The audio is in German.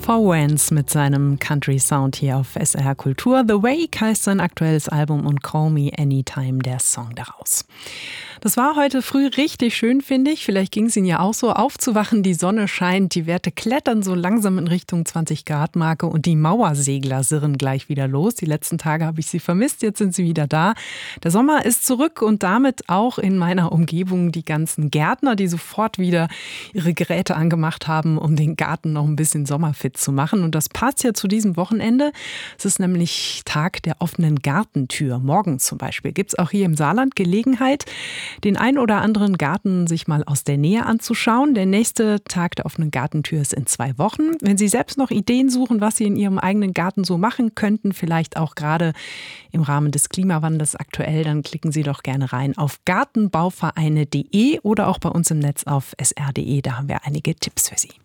Four Winds mit seinem Country-Sound hier auf SR Kultur. The Wake heißt sein aktuelles Album und Call Me Anytime der Song daraus. Das war heute früh richtig schön, finde ich. Vielleicht ging es Ihnen ja auch so. Aufzuwachen, die Sonne scheint, die Werte klettern so langsam in Richtung 20-Grad-Marke und die Mauersegler sirren gleich wieder los. Die letzten Tage habe ich sie vermisst, jetzt sind sie wieder da. Der Sommer ist zurück und damit auch in meiner Umgebung die ganzen Gärtner, die sofort wieder ihre Geräte angemacht haben, um den Garten noch ein bisschen sommerfit zu machen. Und das passt ja zu diesem Wochenende. Es ist nämlich Tag der offenen Gartentür. Morgen zum Beispiel gibt es auch hier im Saarland Gelegenheit, den ein oder anderen Garten sich mal aus der Nähe anzuschauen. Der nächste Tag der offenen Gartentür ist in 2 Wochen. Wenn Sie selbst noch Ideen suchen, was Sie in Ihrem eigenen Garten so machen könnten, vielleicht auch gerade im Rahmen des Klimawandels aktuell, dann klicken Sie doch gerne rein auf gartenbauvereine.de oder auch bei uns im Netz auf sr.de. Da haben wir einige Tipps für Sie.